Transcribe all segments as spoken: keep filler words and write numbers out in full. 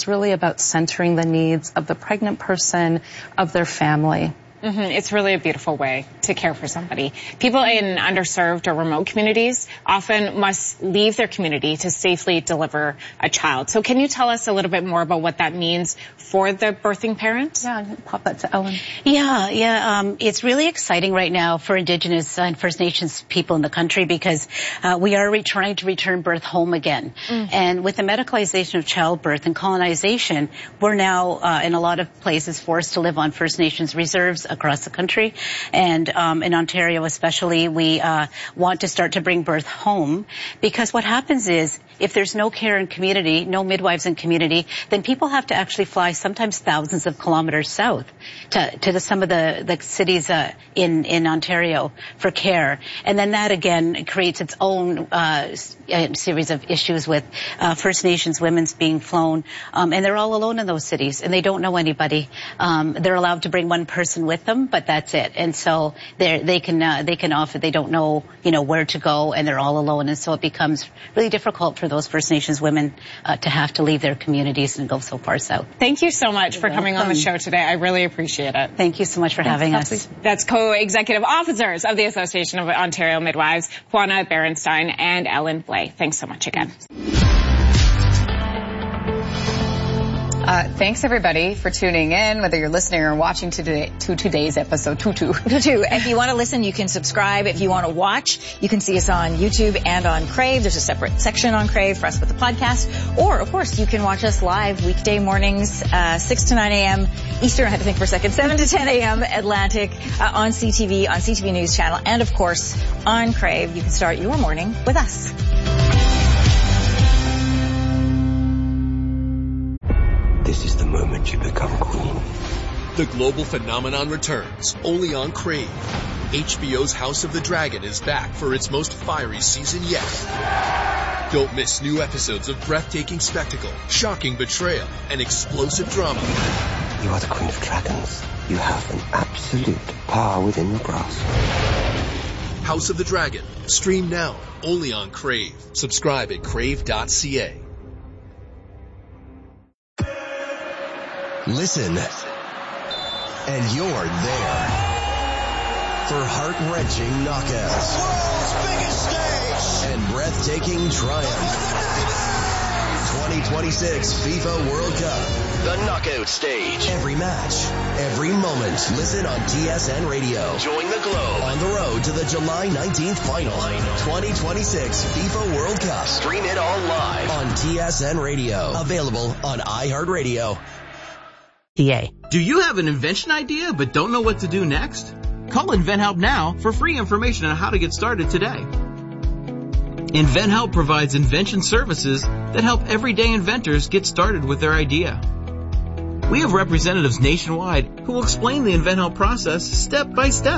is really about centering the needs of the pregnant person, of their family. Mm-hmm. It's really a beautiful way to care for somebody. People in underserved or remote communities often must leave their community to safely deliver a child. So can you tell us a little bit more about what that means for the birthing parent? Yeah, I'm going to pop that to Ellen. Yeah, yeah. Um, it's really exciting right now for Indigenous and First Nations people in the country because uh, we are re- trying to return birth home again. Mm. And with the medicalization of childbirth and colonization, we're now uh, in a lot of places forced to live on First Nations reserves across the country. And um, in Ontario especially, we uh, want to start to bring birth home because what happens is if there's no care in community, no midwives in community, then people have to actually fly sometimes thousands of kilometers south to, to the, some of the, the cities uh, in, in Ontario for care. And then that again creates its own uh, series of issues with uh, First Nations women's being flown. Um, and they're all alone in those cities and they don't know anybody. Um, they're allowed to bring one person with them, but that's it. And so they they can uh, they can offer they don't know you know where to go and they're all alone. And so it becomes really difficult for those First Nations women uh, to have to leave their communities and go so far south. Thank you so much You're for coming welcome. on the show today. I really appreciate it. Thank you so much for Thanks, having Kelsey. us. That's co-executive officers of the Association of Ontario Midwives, Juana Berenstein and Ellen Blais. Thanks so much again. Uh, thanks everybody for tuning in, whether you're listening or watching today, to today's episode. Tutu. Tutu. If you want to listen, you can subscribe. If you want to watch, you can see us on YouTube and on Crave. There's a separate section on Crave for us with the podcast. Or, of course, you can watch us live weekday mornings, uh, six to nine a.m. Eastern. I had to think for a second. seven to ten a.m. Atlantic uh, on C T V, on C T V News Channel. And, of course, on Crave. You can start your morning with us. This is the moment you become queen. The global phenomenon returns, only on Crave. H B O's House of the Dragon is back for its most fiery season yet. Don't miss new episodes of breathtaking spectacle, shocking betrayal, and explosive drama. You are the Queen of Dragons. You have an absolute power within your grasp. House of the Dragon. Stream now, only on Crave. Subscribe at crave dot c a. Listen, and you're there for heart-wrenching knockouts, the world's biggest stage, and breathtaking triumph. twenty twenty-six FIFA World Cup, the knockout stage. Every match, every moment. Listen on T S N Radio. Join the globe on the road to the July nineteenth final. twenty twenty-six FIFA World Cup. Stream it all live on T S N Radio. Available on iHeartRadio. Do you have an invention idea but don't know what to do next? Call InventHelp now for free information on how to get started today. InventHelp provides invention services that help everyday inventors get started with their idea. We have representatives nationwide who will explain the InventHelp process step by step.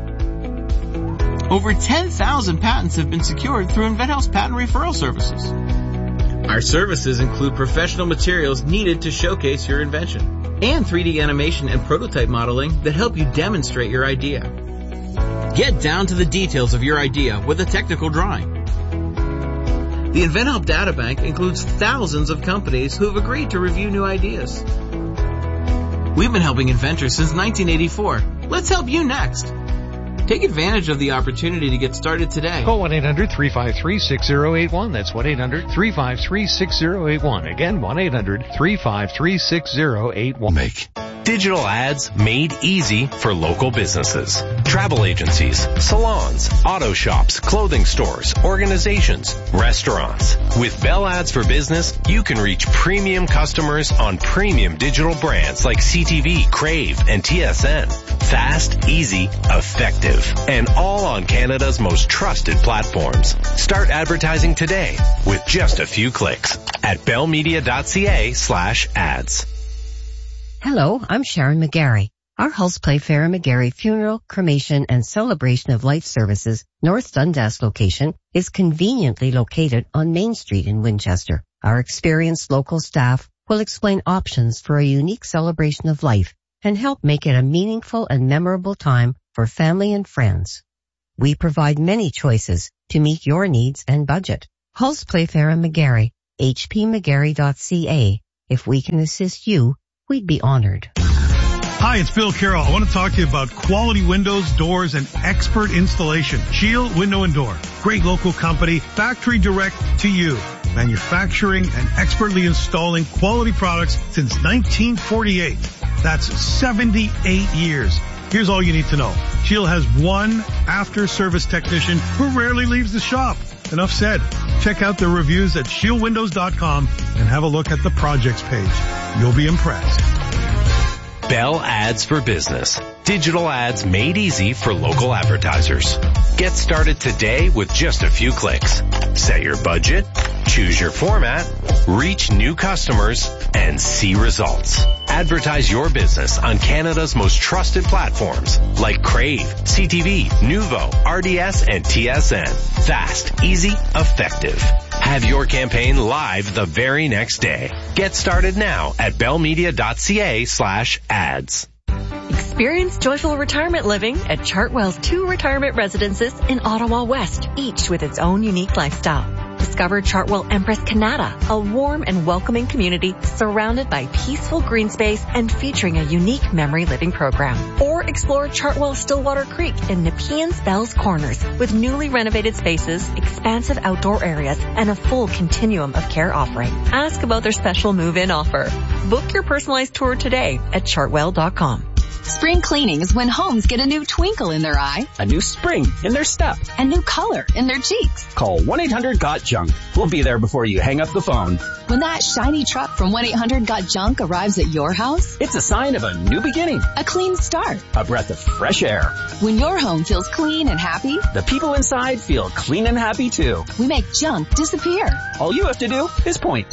Over ten thousand patents have been secured through InventHelp's patent referral services. Our services include professional materials needed to showcase your invention, and three D animation and prototype modeling that help you demonstrate your idea. Get down to the details of your idea with a technical drawing. The InventHelp Databank includes thousands of companies who have agreed to review new ideas. We've been helping inventors since nineteen eighty-four. Let's help you next. Take advantage of the opportunity to get started today. Call one eight hundred three five three six zero eight one. That's one eight hundred three five three six zero eight one. Again, one eight hundred three five three six zero eight one. Make digital ads made easy for local businesses. Travel agencies, salons, auto shops, clothing stores, organizations, restaurants. With Bell Ads for Business, you can reach premium customers on premium digital brands like C T V, Crave, and T S N. Fast, easy, effective, and all on Canada's most trusted platforms. Start advertising today with just a few clicks at bellmedia.ca slash ads. Hello, I'm Sharon McGarry. Our Hulse Playfair and McGarry Funeral, Cremation, and Celebration of Life Services North Dundas location is conveniently located on Main Street in Winchester. Our experienced local staff will explain options for a unique celebration of life and help make it a meaningful and memorable time for family and friends. We provide many choices to meet your needs and budget. Hulse Playfair and McGarry, h p mcgarry dot c a, If we can assist you, we'd be honored. Hi, it's Bill Carroll. I want to talk to you about quality windows, doors, and expert installation. Shield Window and Door. Great local company, factory direct to you. Manufacturing and expertly installing quality products since nineteen forty-eight. That's seventy-eight years. Here's all you need to know. Shield has one after-service technician who rarely leaves the shop. Enough said. Check out the reviews at shield windows dot com and have a look at the projects page. You'll be impressed. Bell Ads for Business. Digital ads made easy for local advertisers. Get started today with just a few clicks. Set your budget, choose your format, reach new customers, and see results. Advertise your business on Canada's most trusted platforms like Crave, C T V, Nuvo, R D S, and T S N. Fast, easy, effective. Have your campaign live the very next day. Get started now at bellmedia.ca slash ads. Experience joyful retirement living at Chartwell's two retirement residences in Ottawa West, each with its own unique lifestyle. Discover Chartwell Empress Canada, a warm and welcoming community surrounded by peaceful green space and featuring a unique memory living program. Or explore Chartwell Stillwater Creek in Nepean's Bells Corners with newly renovated spaces, expansive outdoor areas, and a full continuum of care offering. Ask about their special move-in offer. Book your personalized tour today at chartwell dot com. Spring cleaning is when homes get a new twinkle in their eye, a new spring in their step, a new color in their cheeks. Call one eight hundred got junk. We'll be there before you hang up the phone. When that shiny truck from one eight hundred got junk arrives at your house, it's a sign of a new beginning, a clean start, a breath of fresh air. When your home feels clean and happy, the people inside feel clean and happy too. We make junk disappear. All you have to do is point.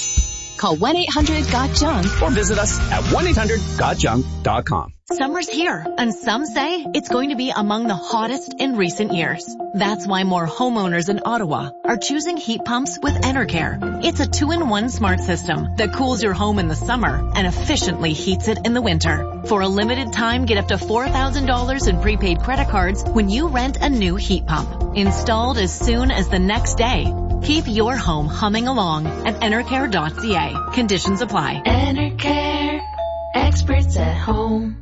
Call one eight hundred got junk or visit us at one eight hundred got junk dot com. Summer's here, and some say it's going to be among the hottest in recent years. That's why more homeowners in Ottawa are choosing heat pumps with Enercare. It's a two-in-one smart system that cools your home in the summer and efficiently heats it in the winter. For a limited time, get up to four thousand dollars in prepaid credit cards when you rent a new heat pump. Installed as soon as the next day. Keep your home humming along at enercare dot c a. Conditions apply. Enercare, experts at home.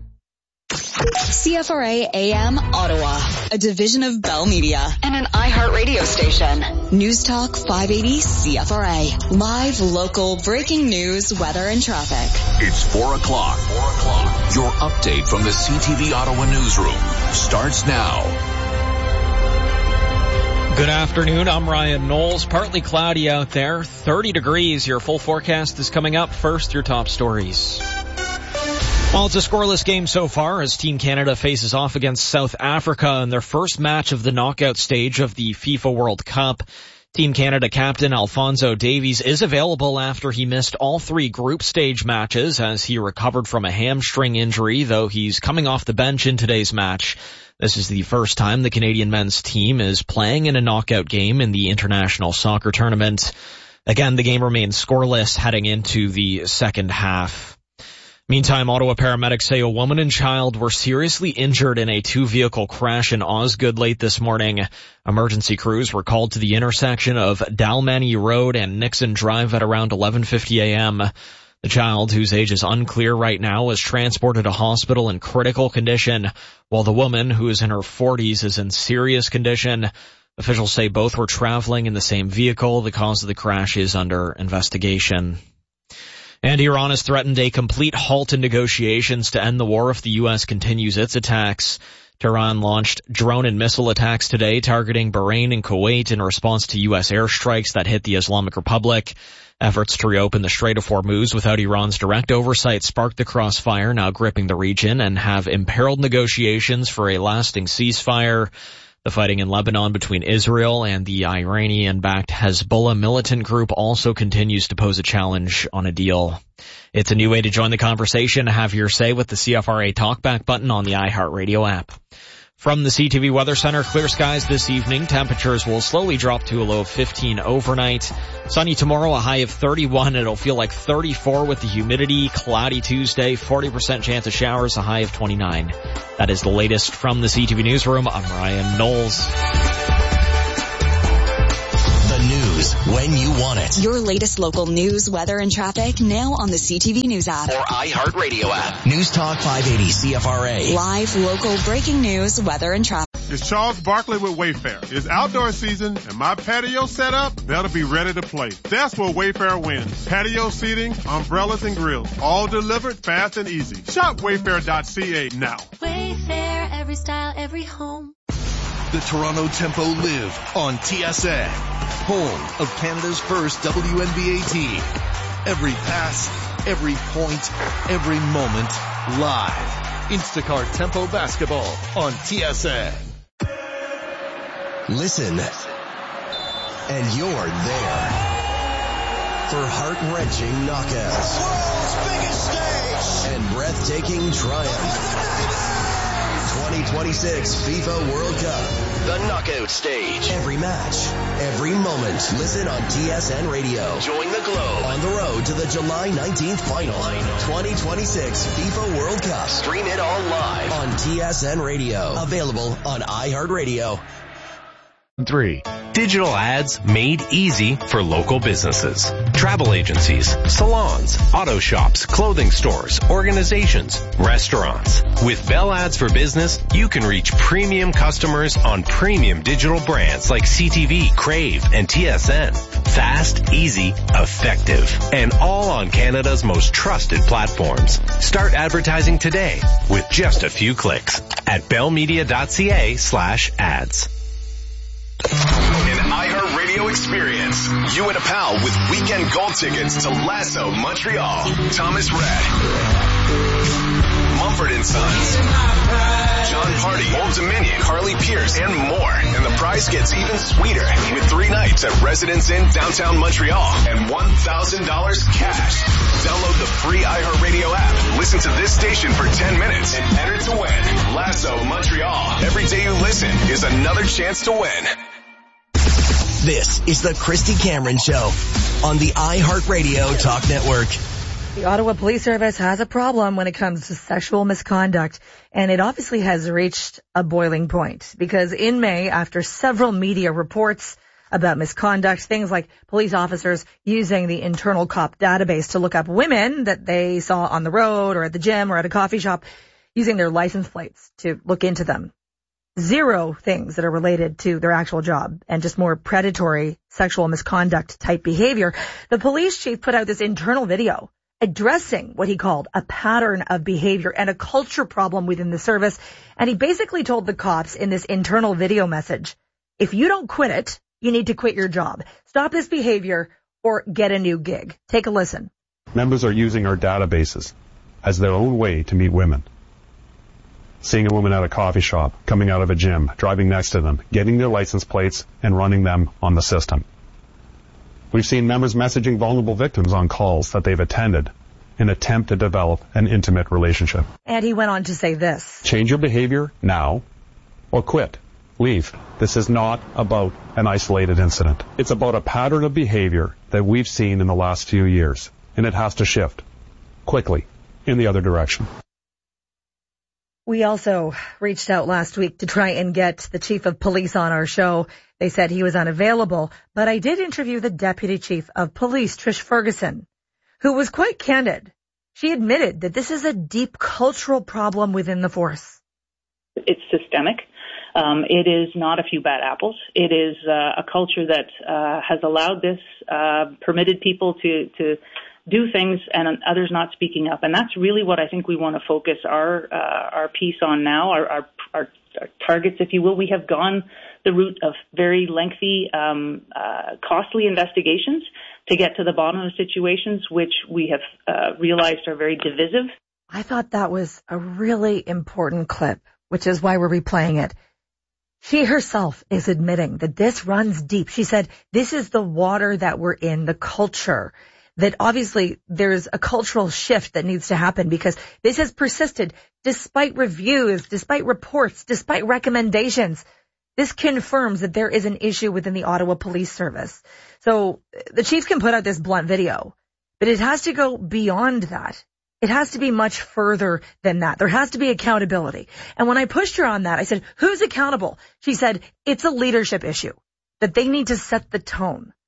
C F R A A M Ottawa, a division of Bell Media and an iHeart radio station. News Talk five eighty C F R A. Live, local, breaking news, weather, and traffic. It's four o'clock. Four o'clock. Your update from the C T V Ottawa newsroom starts now. Good afternoon. I'm Ryan Knowles. Partly cloudy out there. thirty degrees. Your full forecast is coming up. First, your top stories. Well, it's a scoreless game so far as Team Canada faces off against South Africa in their first match of the knockout stage of the FIFA World Cup. Team Canada captain Alphonso Davies is available after he missed all three group stage matches as he recovered from a hamstring injury, though he's coming off the bench in today's match. This is the first time the Canadian men's team is playing in a knockout game in the international soccer tournament. Again, the game remains scoreless heading into the second half. Meantime, Ottawa paramedics say a woman and child were seriously injured in a two-vehicle crash in Osgood late this morning. Emergency crews were called to the intersection of Dalmany Road and Nixon Drive at around eleven fifty a.m. The child, whose age is unclear right now, was transported to hospital in critical condition, while the woman, who is in her forties, is in serious condition. Officials say both were traveling in the same vehicle. The cause of the crash is under investigation. And Iran has threatened a complete halt in negotiations to end the war if the U S continues its attacks. Tehran launched drone and missile attacks today targeting Bahrain and Kuwait in response to U S airstrikes that hit the Islamic Republic. Efforts to reopen the Strait of Hormuz without Iran's direct oversight sparked the crossfire now gripping the region and have imperiled negotiations for a lasting ceasefire. The fighting in Lebanon between Israel and the Iranian-backed Hezbollah militant group also continues to pose a challenge on a deal. It's a new way to join the conversation. Have your say with the C F R A Talkback button on the iHeartRadio app. From the C T V Weather Center, clear skies this evening. Temperatures will slowly drop to a low of fifteen overnight. Sunny tomorrow, a high of thirty-one. It'll feel like thirty-four with the humidity. Cloudy Tuesday, forty percent chance of showers, a high of twenty-nine. That is the latest from the C T V Newsroom. I'm Ryan Knowles. The news news when you want it. Your latest local news, weather, and traffic now on the C T V News app. Or iHeartRadio app. News Talk five eighty C F R A. Live, local, breaking news, weather, and traffic. It's Charles Barkley with Wayfair. It's outdoor season and my patio set up better be ready to play. That's where Wayfair wins. Patio seating, umbrellas, and grills. All delivered fast and easy. Shop wayfair dot c a now. Wayfair, every style, every home. The Toronto Tempo live on T S N, home of Canada's first W N B A team. Every pass, every point, every moment, live. Instacart Tempo Basketball on T S N. Listen, and you're there for heart-wrenching knockouts. World's biggest stage. And breathtaking triumph. twenty twenty-six FIFA World Cup. The knockout stage. Every match, every moment. Listen on T S N Radio. Join the Globe. On the road to the July nineteenth final. twenty twenty-six FIFA World Cup. Stream it all live on T S N Radio. Available on iHeartRadio. Three. Digital ads made easy for local businesses. Travel agencies, salons, auto shops, clothing stores, organizations, restaurants. With Bell Ads for Business, you can reach premium customers on premium digital brands like C T V, Crave, and T S N. Fast, easy, effective, and all on Canada's most trusted platforms. Start advertising today with just a few clicks at bellmedia.ca slash ads. An iHeartRadio experience. You and a pal with weekend gold tickets to Lasso Montreal. Thomas Rhett. Mumford and Sons. John Party, Old Dominion, Carly Pierce, and more. And the prize gets even sweeter with three nights at Residence Inn downtown Montreal and one thousand dollars cash. Download the free iHeartRadio app. Listen to this station for ten minutes and enter to win. Lasso Montreal. Every day you listen is another chance to win. This is the Christy Cameron Show on the iHeartRadio Talk Network. The Ottawa Police Service has a problem when it comes to sexual misconduct, and it obviously has reached a boiling point because in May, after several media reports about misconduct, things like police officers using the internal cop database to look up women that they saw on the road or at the gym or at a coffee shop, using their license plates to look into them. Zero things that are related to their actual job and just more predatory sexual misconduct type behavior. The police chief put out this internal video addressing what he called a pattern of behavior and a culture problem within the service. And he basically told the cops in this internal video message, if you don't quit it, you need to quit your job. Stop this behavior or get a new gig. Take a listen. Members are using our databases as their own way to meet women. Seeing a woman at a coffee shop, coming out of a gym, driving next to them, getting their license plates and running them on the system. We've seen members messaging vulnerable victims on calls that they've attended in an attempt to develop an intimate relationship. And he went on to say this. Change your behavior now or quit. Leave. This is not about an isolated incident. It's about a pattern of behavior that we've seen in the last few years, and it has to shift quickly in the other direction. We also reached out last week to try and get the chief of police on our show. They said he was unavailable, but I did interview the deputy chief of police, Trish Ferguson, who was quite candid. She admitted that this is a deep cultural problem within the force. It's systemic. Um, it is not a few bad apples. It is uh, a culture that uh, has allowed this, uh, permitted people to, to do things and others not speaking up. And that's really what I think we want to focus our uh, our piece on now, our, our, our, our targets, if you will. We have gone the route of very lengthy, um, uh, costly investigations to get to the bottom of situations, which we have uh, realized are very divisive. I thought that was a really important clip, which is why we're replaying it. She herself is admitting that this runs deep. She said, this is the water that we're in, the culture. That obviously there's a cultural shift that needs to happen because this has persisted despite reviews, despite reports, despite recommendations. This confirms that there is an issue within the Ottawa Police Service. So the chief can put out this blunt video, but it has to go beyond that. It has to be much further than that. There has to be accountability. And when I pushed her on that, I said, who's accountable? She said, it's a leadership issue, that they need to set the tone.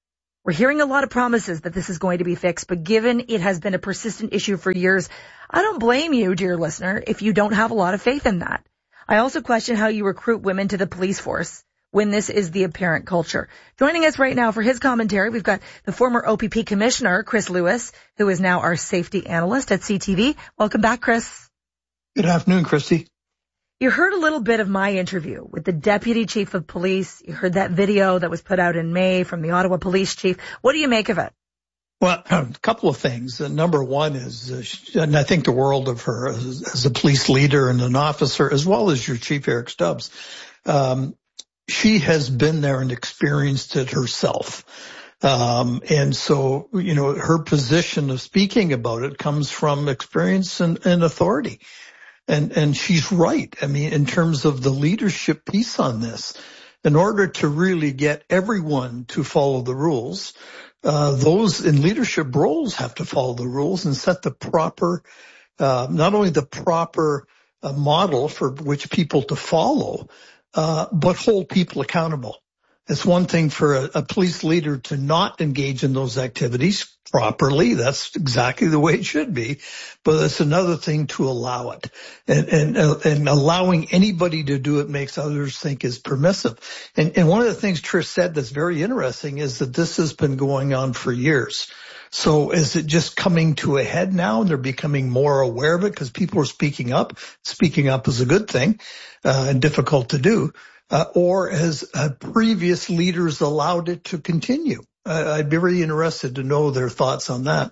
We're hearing a lot of promises that this is going to be fixed, but given it has been a persistent issue for years, I don't blame you, dear listener, if you don't have a lot of faith in that. I also question how you recruit women to the police force when this is the apparent culture. Joining us right now for his commentary, we've got the former O P P commissioner, Chris Lewis, who is now our safety analyst at C T V. Welcome back, Chris. Good afternoon, Christy. You heard a little bit of my interview with the deputy chief of police. You heard that video that was put out in May from the Ottawa police chief. What do you make of it? Well, a couple of things. Uh, number one is, uh, she, and I think the world of her as, as a police leader and an officer, as well as your chief, Eric Stubbs. Um, she has been there and experienced it herself. Um, and so, you know, her position of speaking about it comes from experience and, and authority. And, and she's right. I mean, in terms of the leadership piece on this, in order to really get everyone to follow the rules, uh, those in leadership roles have to follow the rules and set the proper, uh, not only the proper uh, model for which people to follow, uh, but hold people accountable. It's one thing for a, a police leader to not engage in those activities properly. That's exactly the way it should be. But it's another thing to allow it. And, and, uh, and allowing anybody to do it makes others think is permissive. And, and one of the things Trish said that's very interesting is that this has been going on for years. So is it just coming to a head now and they're becoming more aware of it because people are speaking up? Speaking up is a good thing, uh, and difficult to do. Uh, or has uh, previous leaders allowed it to continue? Uh, I'd be really interested to know their thoughts on that.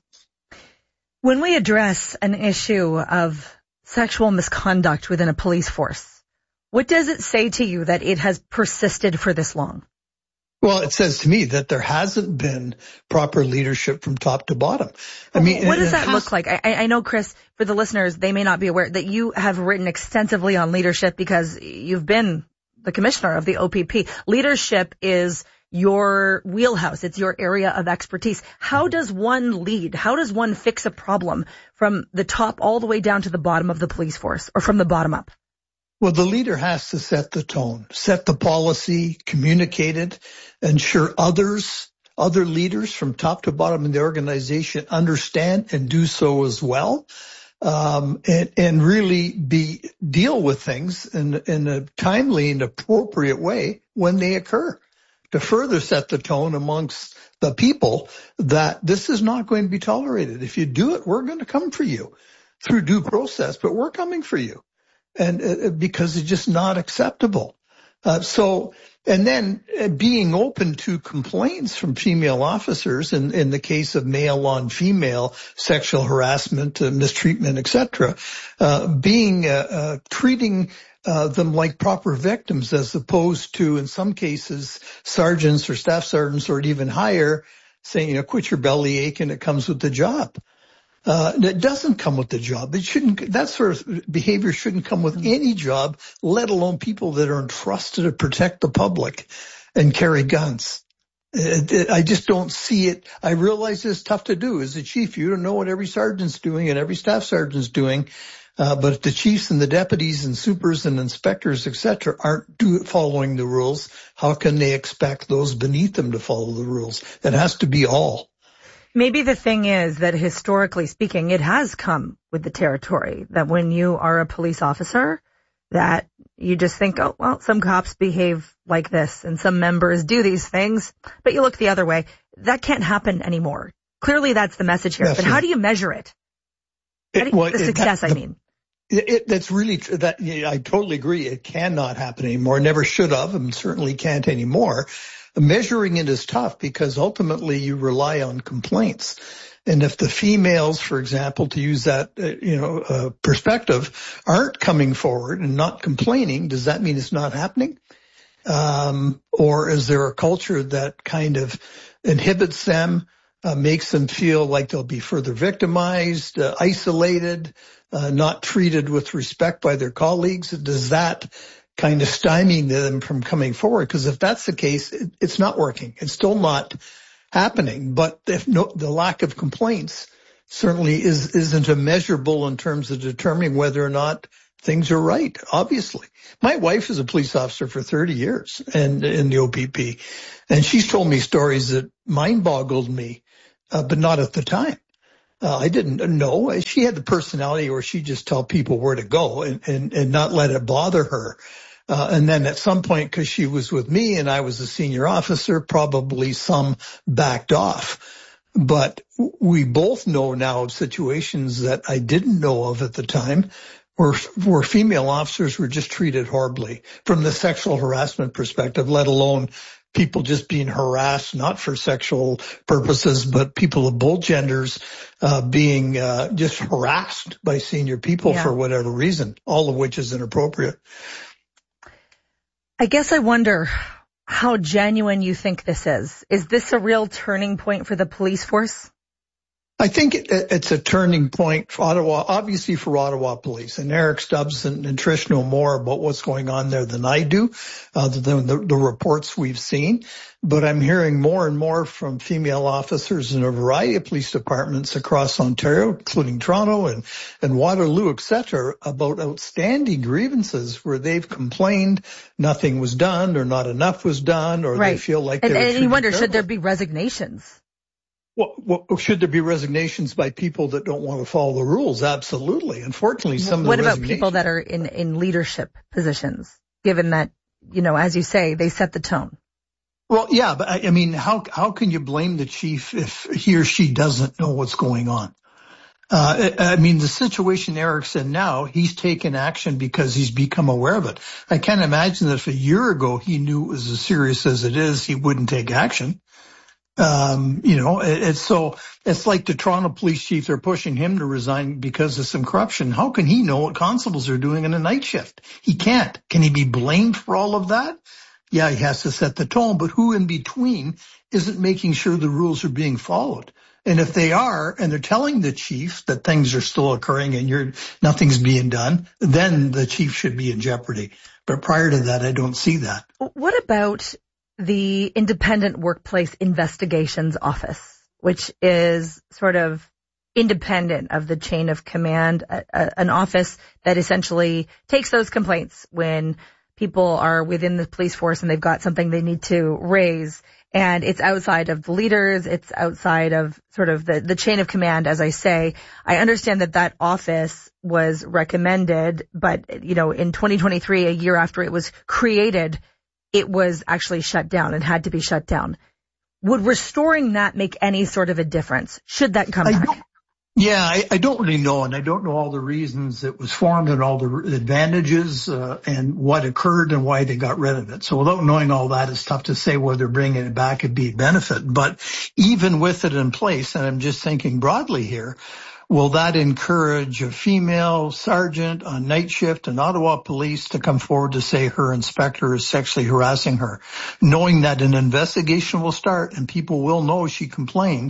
When we address an issue of sexual misconduct within a police force, what does it say to you that it has persisted for this long? Well, it says to me that there hasn't been proper leadership from top to bottom. I mean, what does that has- look like? I, I know, Chris, for the listeners, they may not be aware that you have written extensively on leadership because you've been the commissioner of the O P P. Leadership is your wheelhouse. It's your area of expertise. How does one lead? How does one fix a problem from the top all the way down to the bottom of the police force, or from the bottom up? Well, the leader has to set the tone, set the policy, communicate it, ensure others, other leaders from top to bottom in the organization understand and do so as well. Um, and, and really be, deal with things in, in a timely and appropriate way when they occur, to further set the tone amongst the people that this is not going to be tolerated. If you do it, we're going to come for you through due process, but we're coming for you. And uh, because it's just not acceptable. Uh, so, and then uh, being open to complaints from female officers in, in the case of male on female sexual harassment, uh, mistreatment, et cetera, uh, being, uh, uh, treating, uh, them like proper victims as opposed to, in some cases, sergeants or staff sergeants or even higher saying, you know, quit your belly ache and it comes with the job. Uh, it doesn't come with the job. It shouldn't, that sort of behavior shouldn't come with any job, let alone people that are entrusted to protect the public and carry guns. It, it, I just don't see it. I realize it's tough to do. As a chief, you don't know what every sergeant's doing and every staff sergeant's doing. Uh, but if the chiefs and the deputies and supers and inspectors, et cetera, aren't do, following the rules, how can they expect those beneath them to follow the rules? It has to be all. Maybe the thing is that historically speaking, it has come with the territory that when you are a police officer, that you just think, oh, well, some cops behave like this and some members do these things, but you look the other way. That can't happen anymore. Clearly that's the message here. Definitely. But how do you measure it? How do you, it well, the success, it, that, I mean. It, it, that's really true. That, yeah, I totally agree. It cannot happen anymore. Never should have and certainly can't anymore. Measuring it is tough because ultimately you rely on complaints. And if the females, for example, to use that, uh, you know, uh, perspective, aren't coming forward and not complaining, does that mean it's not happening? Um, or is there a culture that kind of inhibits them, uh, makes them feel like they'll be further victimized, uh, isolated, uh, not treated with respect by their colleagues? Does that kind of stymieing them from coming forward? Because if that's the case, it, it's not working. It's still not happening. But if no, the lack of complaints certainly is, isn't immeasurable in terms of determining whether or not things are right, obviously. My wife is a police officer for thirty years and in the O P P, and she's told me stories that mind boggled me, uh, but not at the time. Uh, I didn't know. She had the personality where she'd just tell people where to go and, and, and not let it bother her. Uh, and then at some point, because she was with me and I was a senior officer, probably some backed off. But we both know now of situations that I didn't know of at the time where, where female officers were just treated horribly from the sexual harassment perspective, let alone people just being harassed, not for sexual purposes, but people of both genders uh, being uh, just harassed by senior people yeah. for whatever reason, all of which is inappropriate. I guess I wonder how genuine you think this is. Is this a real turning point for the police force? I think it, it's a turning point for Ottawa, obviously for Ottawa Police. And Eric Stubbs and, and Trish know more about what's going on there than I do, other than the, the reports we've seen. But I'm hearing more and more from female officers in a variety of police departments across Ontario, including Toronto and, and Waterloo, et cetera, about outstanding grievances where they've complained nothing was done or not enough was done, or right. they feel like and, they were and you wonder, terrible. should there be resignations? Well, well, should there be resignations by people that don't want to follow the rules? Absolutely. Unfortunately, some what of the about people that are in, in leadership positions, given that, you know, as you say, they set the tone? Well, yeah, but I, I mean, how how can you blame the chief if he or she doesn't know what's going on? Uh, I, I mean, the situation Eric's in now, he's taken action because he's become aware of it. I can't imagine that if a year ago he knew it was as serious as it is, he wouldn't take action. Um, you know, it, it's so, it's like the Toronto police chief, they're pushing him to resign because of some corruption. How can he know what constables are doing in a night shift? He can't. Can he be blamed for all of that? Yeah, he has to set the tone, but who in between isn't making sure the rules are being followed? And if they are, and they're telling the chief that things are still occurring and you're, nothing's being done, then the chief should be in jeopardy. But prior to that, I don't see that. What about the Independent Workplace Investigations Office, which is sort of independent of the chain of command, a, a, an office that essentially takes those complaints when people are within the police force and they've got something they need to raise, and it's outside of the leaders, it's outside of sort of the, the chain of command, as I say. I understand that that office was recommended, but, you know, in twenty twenty-three, a year after it was created, it was actually shut down and had to be shut down. Would restoring that make any sort of a difference? Should that come I back? Yeah, I, I don't really know, and I don't know all the reasons it was formed and all the advantages uh, and what occurred and why they got rid of it. So without knowing all that, it's tough to say whether bringing it back would be a benefit. But even with it in place, and I'm just thinking broadly here, will that encourage a female sergeant on night shift in Ottawa Police to come forward to say her inspector is sexually harassing her, knowing that an investigation will start and people will know she complained?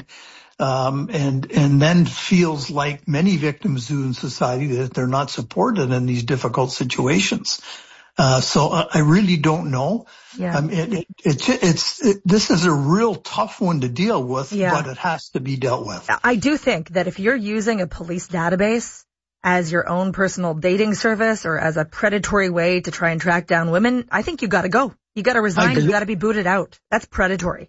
Um, and, and then feels like many victims do in society that they're not supported in these difficult situations. Uh, so I, I really don't know. Yeah. Um, it, it, it, it's, it, this is a real tough one to deal with, yeah. but it has to be dealt with. I do think that if you're using a police database as your own personal dating service or as a predatory way to try and track down women, I think you gotta go. You gotta resign. You gotta be booted out. That's predatory.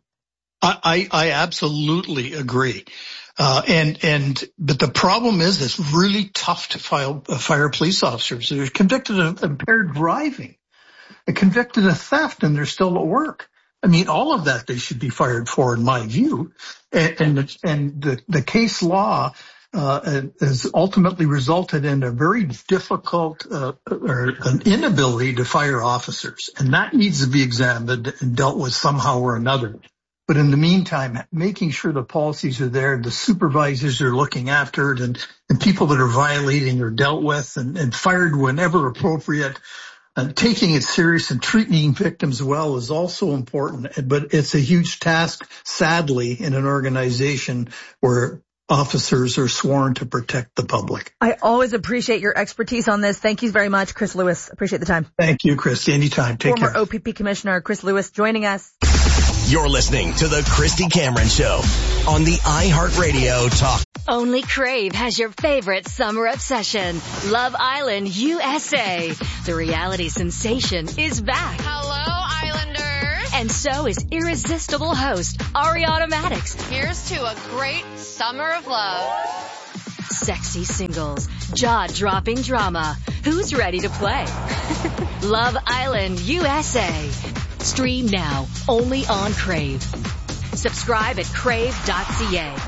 I, I absolutely agree. Uh, and, and, but the problem is it's really tough to file, uh, fire police officers. They're convicted of impaired driving, they're convicted of theft, and they're still at work. I mean, all of that they should be fired for, in my view. And, and, the, and the, the case law, uh, has ultimately resulted in a very difficult, uh, or an inability to fire officers. And that needs to be examined and dealt with somehow or another. But in the meantime, making sure the policies are there, the supervisors are looking after it, and, and people that are violating are dealt with and, and fired whenever appropriate, and taking it serious and treating victims well is also important. But it's a huge task, sadly, in an organization where officers are sworn to protect the public. I always appreciate your expertise on this. Thank you very much, Chris Lewis. Appreciate the time. Thank you, Chris. Anytime. Take Former care. O P P Commissioner Chris Lewis joining us. You're listening to The Christy Cameron Show on the iHeartRadio Talk. Only Crave has your favorite summer obsession, Love Island U S A. The reality sensation is back. Hello, Islanders. And so is irresistible host Ariana Madix. Here's to a great summer of love. Sexy singles, jaw-dropping drama. Who's ready to play? Love Island U S A. Stream now, only on Crave. Subscribe at crave dot c a.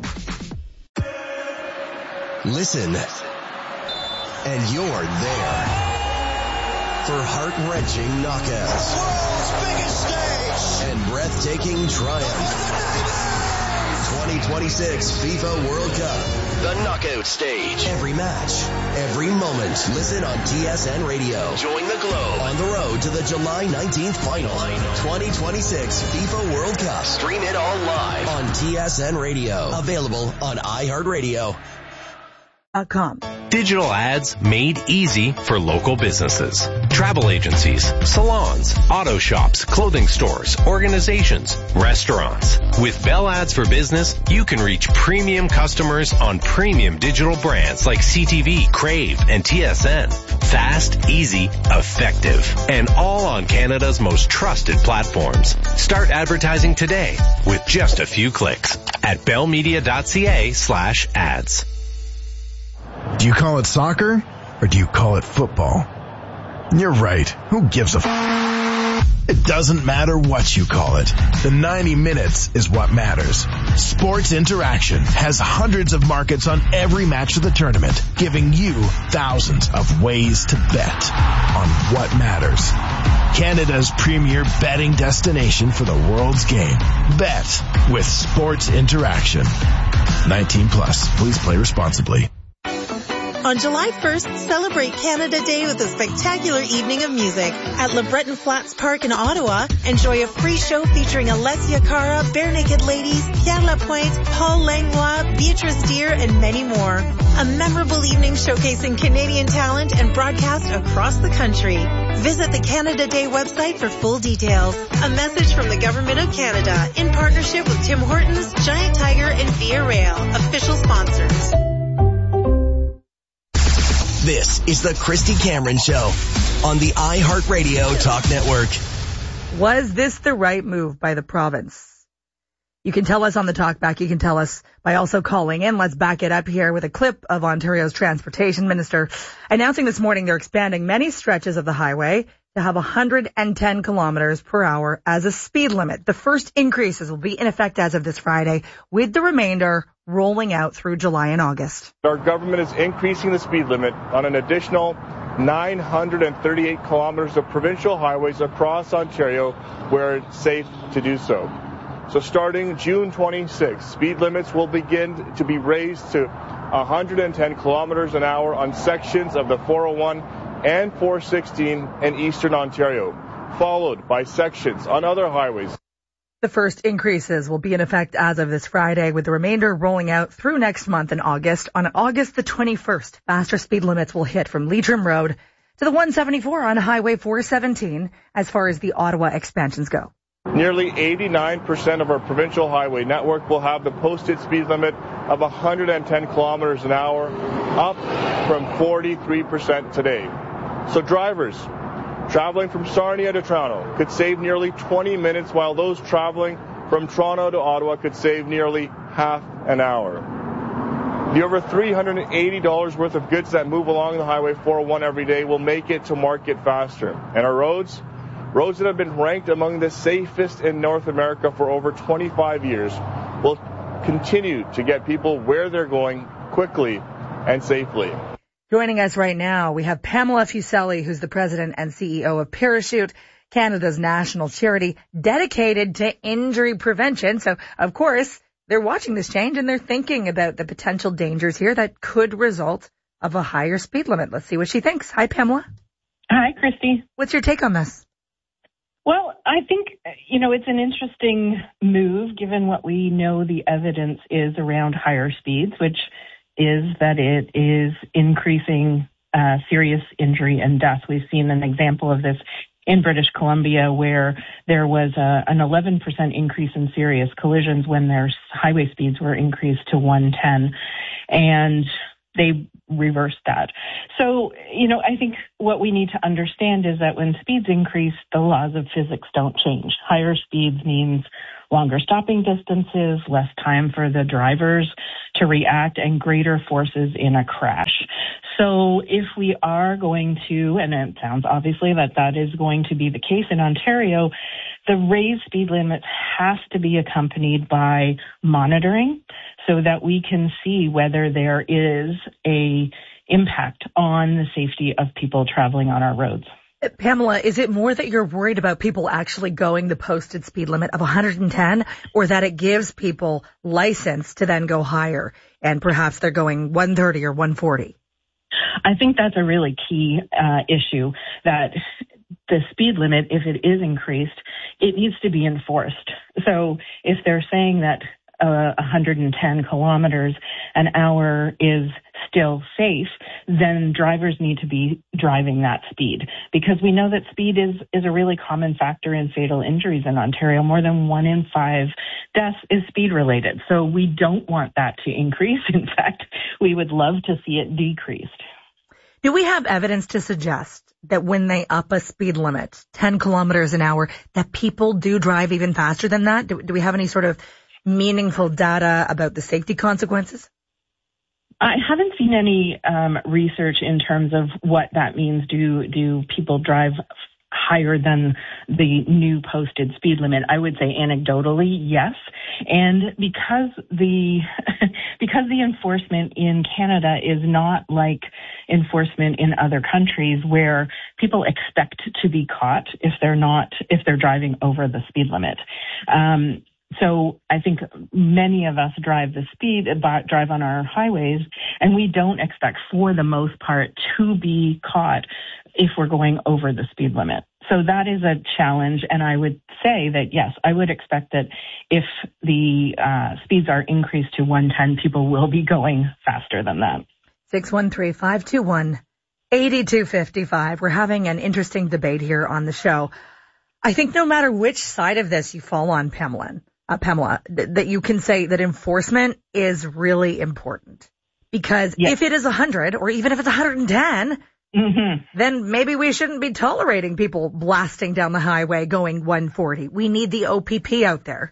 Listen, and you're there for heart-wrenching knockouts, world's biggest stage, and breathtaking triumph. twenty twenty-six FIFA World Cup, the knockout stage. Every match, every moment. Listen on T S N Radio. Join the Globe on the road to the July nineteenth final. twenty twenty-six FIFA World Cup. Stream it all live on T S N Radio. Available on iHeartRadio. Com. Digital ads made easy for local businesses. Travel agencies, salons, auto shops, clothing stores, organizations, restaurants. With Bell Ads for Business, you can reach premium customers on premium digital brands like C T V, Crave, and T S N. Fast, easy, effective, and all on Canada's most trusted platforms. Start advertising today with just a few clicks at bellmedia.ca slash ads. Do you call it soccer or do you call it football? You're right. Who gives a f***? It doesn't matter what you call it. The ninety minutes is what matters. Sports Interaction has hundreds of markets on every match of the tournament, giving you thousands of ways to bet on what matters. Canada's premier betting destination for the world's game. Bet with Sports Interaction. nineteen plus. Please play responsibly. On July first, celebrate Canada Day with a spectacular evening of music at Le Breton Flats Park in Ottawa. Enjoy a free show featuring Alessia Cara, Bare Naked Ladies, Pierre Lapointe, Paul Langlois, Beatrice Deer, and many more. A memorable evening showcasing Canadian talent and broadcast across the country. Visit the Canada Day website for full details. A message from the Government of Canada in partnership with Tim Hortons, Giant Tiger, and Via Rail, official sponsors. This is the Christy Cameron Show on the iHeartRadio Talk Network. Was this the right move by the province? You can tell us on the talkback. You can tell us by also calling in. Let's back it up here with a clip of Ontario's Transportation Minister announcing this morning they're expanding many stretches of the highway to have one hundred ten kilometers per hour as a speed limit. The first increases will be in effect as of this Friday, with the remainder rolling out through July and August. Our government is increasing the speed limit on an additional nine hundred thirty-eight kilometers of provincial highways across Ontario where it's safe to do so. So starting June twenty-sixth, speed limits will begin to be raised to one hundred ten kilometers an hour on sections of the four oh one and four sixteen in eastern Ontario, followed by sections on other highways. The first increases will be in effect as of this Friday, with the remainder rolling out through next month in August. On August the twenty-first, faster speed limits will hit from Leitrim Road to the one seventy-four on Highway four seventeen as far as the Ottawa expansions go. Nearly eighty-nine percent of our provincial highway network will have the posted speed limit of one hundred ten kilometers an hour, up from forty-three percent today. So drivers traveling from Sarnia to Toronto could save nearly twenty minutes, while those traveling from Toronto to Ottawa could save nearly half an hour. The over three hundred eighty dollars worth of goods that move along the Highway four oh one every day will make it to market faster. And our roads, roads that have been ranked among the safest in North America for over twenty-five years, will continue to get people where they're going quickly and safely. Joining us right now, we have Pamela Fuseli, who's the president and C E O of Parachute, Canada's national charity dedicated to injury prevention. So, of course, they're watching this change and they're thinking about the potential dangers here that could result of a higher speed limit. Let's see what she thinks. Hi, Pamela. Hi, Christy. What's your take on this? Well, I think, you know, it's an interesting move given what we know the evidence is around higher speeds, which is that it is increasing uh, serious injury and death. We've seen an example of this in British Columbia where there was a, an eleven percent increase in serious collisions when their highway speeds were increased to one ten. And they reversed that. So, you know, I think what we need to understand is that when speeds increase, the laws of physics don't change. Higher speeds means longer stopping distances, less time for the drivers to react, and greater forces in a crash. So if we are going to, and it sounds obviously that that is going to be the case in Ontario, the raised speed limit has to be accompanied by monitoring so that we can see whether there is a impact on the safety of people traveling on our roads. Pamela, is it more that you're worried about people actually going the posted speed limit of one hundred ten, or that it gives people license to then go higher and perhaps they're going one thirty or one forty? I think that's a really key uh, issue, that the speed limit, if it is increased, it needs to be enforced. So if they're saying that uh, one hundred ten kilometers an hour is still safe, then drivers need to be driving that speed, because we know that speed is, is a really common factor in fatal injuries in Ontario. More than one in five deaths is speed related. So we don't want that to increase. In fact, we would love to see it decreased. Do we have evidence to suggest that when they up a speed limit, ten kilometers an hour, that people do drive even faster than that? Do, do we have any sort of meaningful data about the safety consequences? I haven't seen any um, research in terms of what that means. Do do people drive higher than the new posted speed limit? I would say anecdotally, yes. And because the because the enforcement in Canada is not like enforcement in other countries where people expect to be caught if they're not if they're driving over the speed limit. Um, So I think many of us drive the speed, drive on our highways, and we don't expect, for the most part, to be caught if we're going over the speed limit. So that is a challenge, and I would say that, yes, I would expect that if the uh, speeds are increased to one ten, people will be going faster than that. six one three, five two one, eight two five five. We're having an interesting debate here on the show. I think no matter which side of this you fall on, Pamela, Uh, Pamela, th- that you can say that enforcement is really important. Because yes. if it is one hundred, or even if it's one hundred ten, mm-hmm. then maybe we shouldn't be tolerating people blasting down the highway going one forty. We need the O P P out there.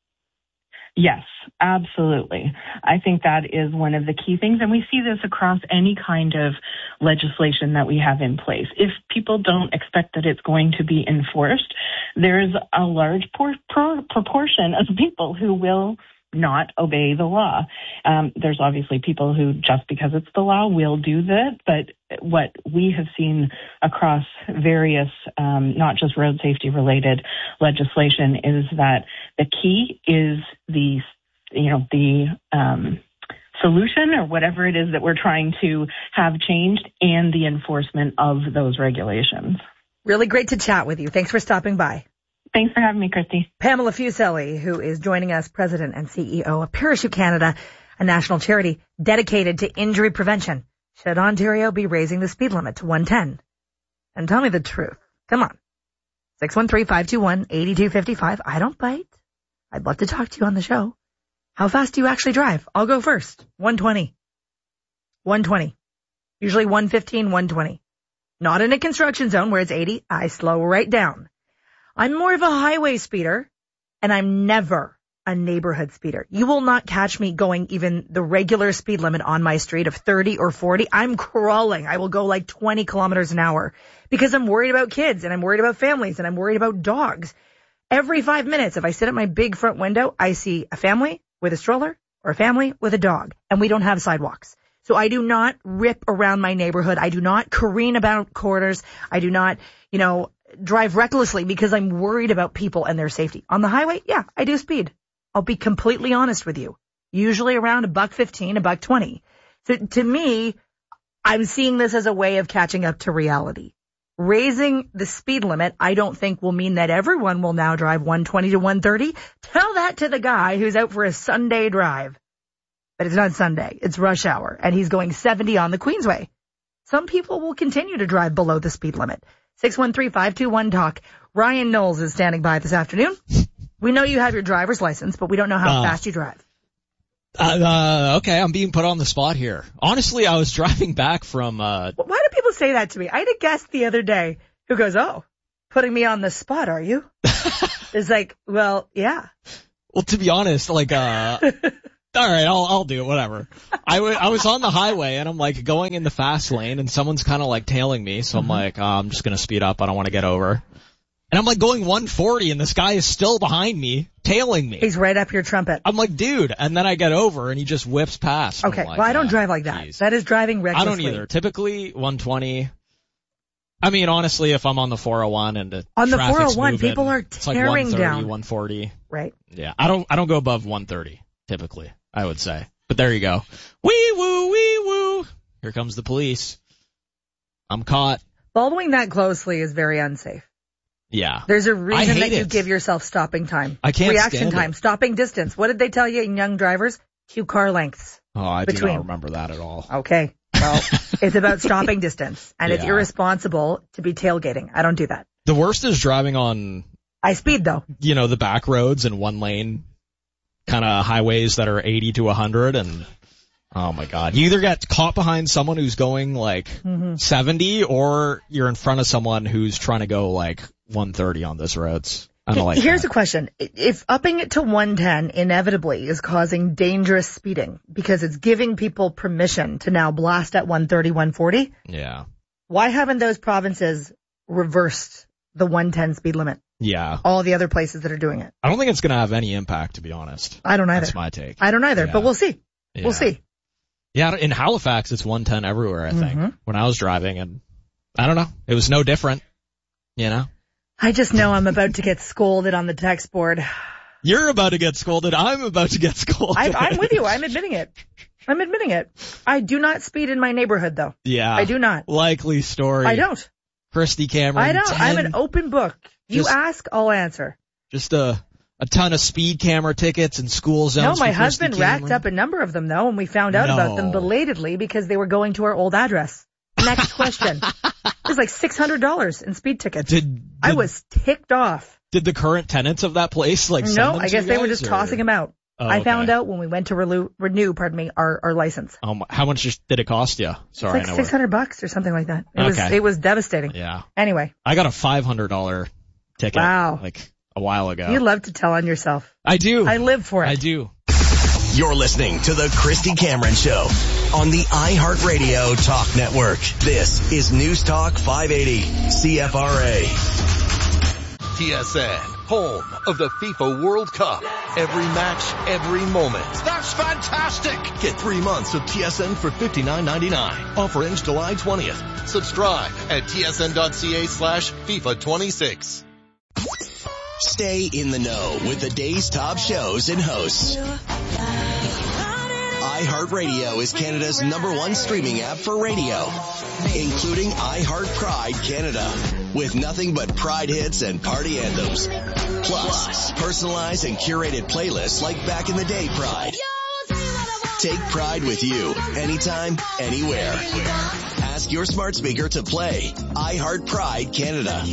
Yes, absolutely. I think that is one of the key things, and we see this across any kind of legislation that we have in place. If people don't expect that it's going to be enforced, there's a large por- por- proportion of people who will not obey the law. Um, there's obviously people who, just because it's the law, will do that, but what we have seen across various, um, not just road safety related legislation, is that the key is the, you know, the um, solution, or whatever it is that we're trying to have changed, and the enforcement of those regulations. Really great to chat with you. Thanks for stopping by. Thanks for having me, Christy. Pamela Fuseli, who is joining us, President and C E O of Parachute Canada, a national charity dedicated to injury prevention. Should Ontario be raising the speed limit to one ten? And tell me the truth. Come on. six one three, five two one, eight two five five. I don't bite. I'd love to talk to you on the show. How fast do you actually drive? I'll go first. one twenty. one twenty. Usually one fifteen, one twenty. Not in a construction zone where it's eighty. I slow right down. I'm more of a highway speeder, and I'm never a neighborhood speeder. You will not catch me going even the regular speed limit on my street of thirty or forty. I'm crawling. I will go like twenty kilometers an hour because I'm worried about kids, and I'm worried about families, and I'm worried about dogs. Every five minutes, if I sit at my big front window, I see a family with a stroller or a family with a dog, and we don't have sidewalks. So I do not rip around my neighborhood. I do not careen about corners. I do not, you know, drive recklessly because I'm worried about people and their safety. On the highway, yeah, I do speed. I'll be completely honest with you. Usually around a buck fifteen, a buck twenty. So to me, I'm seeing this as a way of catching up to reality. Raising the speed limit, I don't think will mean that everyone will now drive one twenty to one thirty. Tell that to the guy who's out for a Sunday drive. But it's not Sunday. It's rush hour, and he's going seventy on the Queensway. Some people will continue to drive below the speed limit. six one three, five two one, talk. Ryan Knowles is standing by this afternoon. We know you have your driver's license, but we don't know how uh, fast you drive. Uh, uh, okay, I'm being put on the spot here. Honestly, I was driving back from... Uh, Why do people say that to me? I had a guest the other day who goes, oh, putting me on the spot, are you? It's like, well, yeah. Well, to be honest, like, uh... all right, I'll I'll do it, whatever. I, w- I was on the highway, and I'm, like, going in the fast lane, and someone's kind of, like, tailing me, so mm-hmm. I'm like, oh, I'm just going to speed up. I don't want to get over. And I'm like going one forty and this guy is still behind me, tailing me. He's right up your trumpet. I'm like, dude. And then I get over and he just whips past. Okay, like, well, I don't uh, drive like that. Geez. That is driving recklessly. I don't either. Typically one twenty. I mean, honestly, if I'm on the four oh one and the on the traffic's four oh one, moving, people are tearing it's like down. one forty. Right. Yeah, I don't, I don't go above one thirty, typically, I would say. But there you go. Wee woo, wee woo. Here comes the police. I'm caught. Following that closely is very unsafe. Yeah. There's a reason that you it. give yourself stopping time. I can't Reaction stand time, it. stopping distance. What did they tell you in young drivers? Two car lengths. Oh, I between. do not remember that at all. Okay. Well, it's about stopping distance, and yeah. It's irresponsible to be tailgating. I don't do that. The worst is driving on... I speed, though. You know, the back roads and one lane kind of highways that are eighty to one hundred, and... Oh my God. You either get caught behind someone who's going like mm-hmm. seventy or you're in front of someone who's trying to go like one thirty on those roads. I don't like Here's that. a question. If upping it to one ten inevitably is causing dangerous speeding because it's giving people permission to now blast at one thirty, one forty, yeah. Why haven't those provinces reversed the one ten speed limit? Yeah. All the other places that are doing it. I don't think it's going to have any impact, to be honest. I don't either. That's my take. I don't either, yeah. but we'll see. Yeah. We'll see. Yeah, in Halifax, it's one ten everywhere, I think, mm-hmm. when I was driving, and I don't know. It was no different, you know? I just know I'm about to get scolded on the text board. You're about to get scolded. I'm about to get scolded. I, I'm with you. I'm admitting it. I'm admitting it. I do not speed in my neighborhood, though. Yeah. I do not. Likely story. I don't. Christy Cameron. I don't. ten, I'm an open book. You just, ask, I'll answer. Just a... A ton of speed camera tickets and school zones. No, my for husband Christy racked Cameron. up a number of them, though, and we found out no. about them belatedly because they were going to our old address. Next question. It was like six hundred dollars in speed tickets. Did, did I was ticked off. Did the current tenants of that place like send No, them I to guess you they were guys, just or? tossing them out. Oh, I okay. found out when we went to renew, renew pardon me, our, our license. Um, how much did it cost you? Sorry, it's like six hundred bucks or something like that. It okay. was it was devastating. Yeah. Anyway. I got a five hundred dollars ticket. Wow. Like a while ago. You love to tell on yourself. I do. I live for it. I do. You're listening to the Christy Cameron Show on the iHeartRadio Talk Network. This is News Talk five eighty C F R A. T S N, home of the FIFA World Cup. Every match, every moment. That's fantastic. Get three months of T S N for fifty-nine ninety-nine. Offer ends July twentieth. Subscribe at tsn.ca slash FIFA 26. Stay in the know with the day's top shows and hosts. iHeartRadio is Canada's number one streaming app for radio, including iHeart Pride Canada, with nothing but Pride hits and party anthems. Plus, personalized and curated playlists like Back in the Day Pride. Take Pride with you, anytime, anywhere. Ask your smart speaker to play iHeart Pride Canada.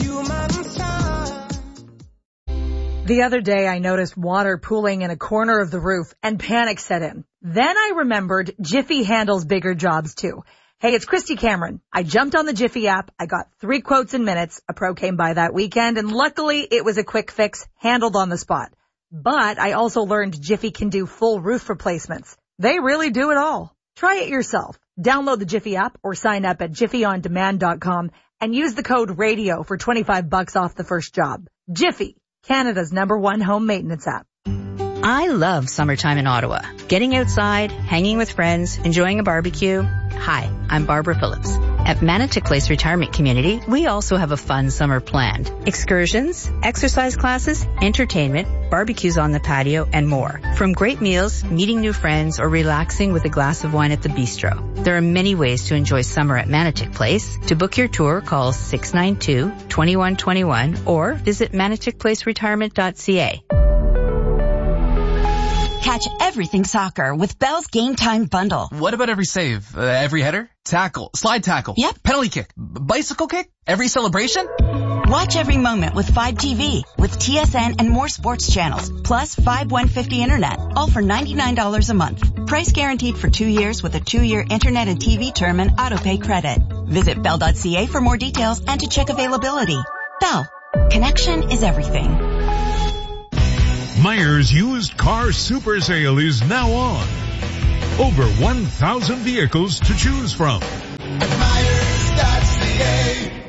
The other day I noticed water pooling in a corner of the roof and panic set in. Then I remembered Jiffy handles bigger jobs too. Hey, it's Christy Cameron. I jumped on the Jiffy app. I got three quotes in minutes. A pro came by that weekend and luckily it was a quick fix handled on the spot. But I also learned Jiffy can do full roof replacements. They really do it all. Try it yourself. Download the Jiffy app or sign up at jiffy on demand dot com and use the code radio for twenty-five bucks off the first job. Jiffy, Canada's number one home maintenance app. I love summertime in Ottawa. Getting outside, hanging with friends, enjoying a barbecue. Hi, I'm Barbara Phillips. At Manatic Place Retirement Community, we also have a fun summer planned. Excursions, exercise classes, entertainment, barbecues on the patio, and more. From great meals, meeting new friends, or relaxing with a glass of wine at the bistro. There are many ways to enjoy summer at Manatic Place. To book your tour, call six nine two, two one two one or visit manatic place retirement dot c a. Catch everything soccer with Bell's Game Time Bundle. What about every save? Uh, every header? Tackle? Slide tackle? Yep. Penalty kick? B- bicycle kick? Every celebration? Watch every moment with Fibe T V with T S N and more sports channels, plus Fibe one fifty internet, all for ninety-nine dollars a month. Price guaranteed for two years with a two-year internet and T V term and autopay credit. Visit bell dot c a for more details and to check availability. Bell. Connection is everything. Myers Used Car Super Sale is now on. Over one thousand vehicles to choose from. Myers dot c a.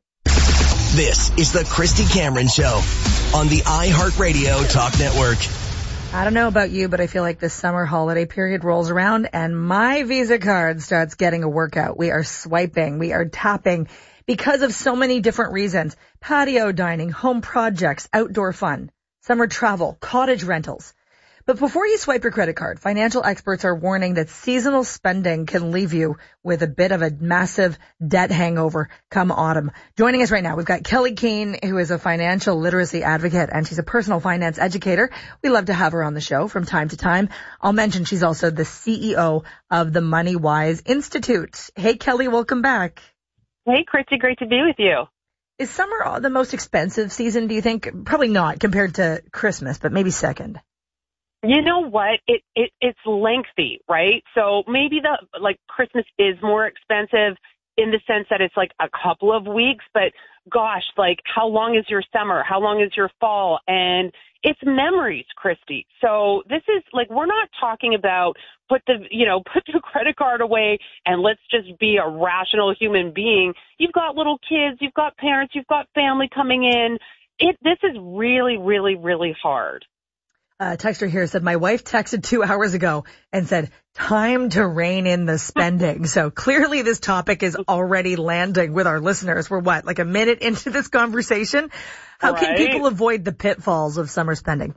This is the Christy Cameron Show on the iHeartRadio Talk Network. I don't know about you, but I feel like this summer holiday period rolls around and my Visa card starts getting a workout. We are swiping, we are tapping because of so many different reasons. Patio dining, home projects, outdoor fun, summer travel, cottage rentals. But before you swipe your credit card, financial experts are warning that seasonal spending can leave you with a bit of a massive debt hangover come autumn. Joining us right now, we've got Kelly Keane, who is a financial literacy advocate, and she's a personal finance educator. We love to have her on the show from time to time. I'll mention she's also the C E O of the MoneyWise Institute. Hey, Kelly, welcome back. Hey, Christy, great to be with you. Is summer the most expensive season, do you think? Probably not compared to Christmas, but maybe second. You know what? It, it it's lengthy, right? So maybe the like Christmas is more expensive in the sense that it's like a couple of weeks, but gosh, like how long is your summer? How long is your fall? And it's memories, Christy. So this is like, we're not talking about put the, you know, put the credit card away and let's just be a rational human being. You've got little kids, you've got parents, you've got family coming in. It, this is really, really, really hard. Uh, texter here said, my wife texted two hours ago and said, time to rein in the spending. So clearly this topic is already landing with our listeners. We're what, like a minute into this conversation? How right. can people avoid the pitfalls of summer spending?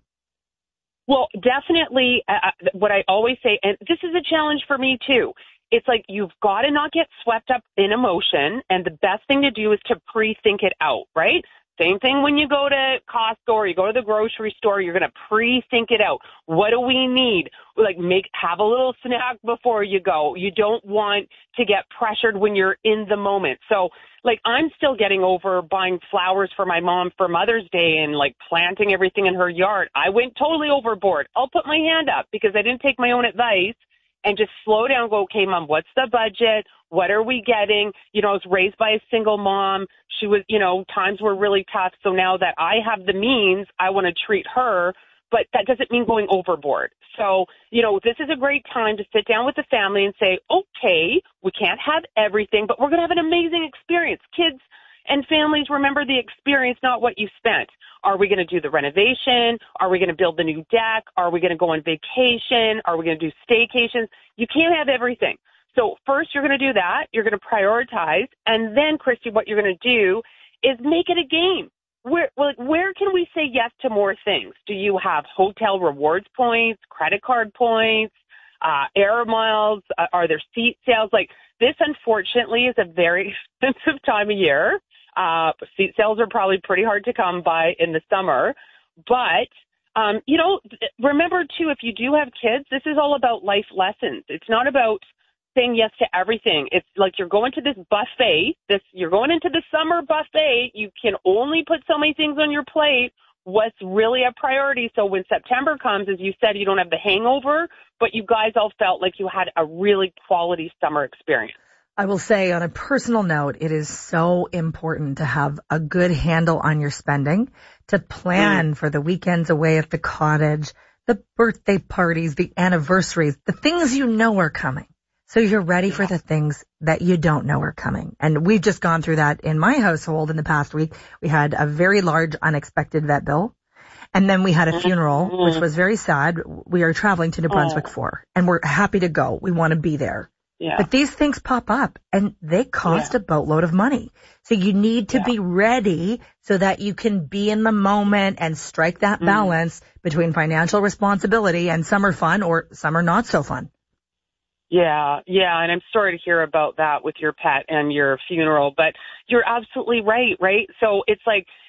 Well, definitely uh, what I always say, and this is a challenge for me too. It's like you've got to not get swept up in emotion. And the best thing to do is to pre-think it out, right? Same thing when you go to Costco or you go to the grocery store, you're going to pre-think it out. What do we need? Like make, have a little snack before you go. You don't want to get pressured when you're in the moment. So like I'm still getting over buying flowers for my mom for Mother's Day and like planting everything in her yard. I went totally overboard. I'll put my hand up because I didn't take my own advice and just slow down, go, okay, Mom, what's the budget? What are we getting? You know, I was raised by a single mom. She was, you know, times were really tough. So now that I have the means, I want to treat her, but that doesn't mean going overboard. So, you know, this is a great time to sit down with the family and say, okay, we can't have everything, but we're going to have an amazing experience. Kids and families remember the experience, not what you spent. Are we going to do the renovation? Are we going to build the new deck? Are we going to go on vacation? Are we going to do staycations? You can't have everything. So first you're going to do that. You're going to prioritize. And then, Christy, what you're going to do is make it a game. Where, well, where can we say yes to more things? Do you have hotel rewards points, credit card points, uh, air miles? Uh, are there seat sales? Like this, unfortunately, is a very expensive time of year. Uh, seat sales are probably pretty hard to come by in the summer. But, um, you know, remember, too, if you do have kids, this is all about life lessons. It's not about saying yes to everything. It's like you're going to this buffet. This you're going into the summer buffet. You can only put so many things on your plate. What's really a priority? So when September comes, as you said, you don't have the hangover, but you guys all felt like you had a really quality summer experience. I will say on a personal note, it is so important to have a good handle on your spending, to plan mm. for the weekends away at the cottage, the birthday parties, the anniversaries, the things you know are coming. So you're ready for the things that you don't know are coming. And we've just gone through that in my household in the past week. We had a very large unexpected vet bill. And then we had a funeral, which was very sad. We are traveling to New Brunswick oh. for, and we're happy to go. We want to be there. Yeah. But these things pop up and they cost yeah. a boatload of money. So you need to yeah. be ready so that you can be in the moment and strike that mm. balance between financial responsibility and summer fun or summer not so fun. Yeah, yeah, and I'm sorry to hear about that with your pet and your funeral, but you're absolutely right, right? So it's like,